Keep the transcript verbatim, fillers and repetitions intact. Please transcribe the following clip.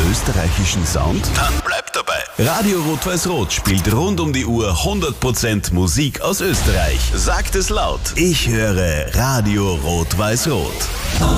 österreichischen Sound? Dann bleibt dabei. Radio Rot-Weiß-Rot spielt rund um die Uhr hundert Prozent Musik aus Österreich. Sagt es laut. Ich höre Radio Rot-Weiß-Rot.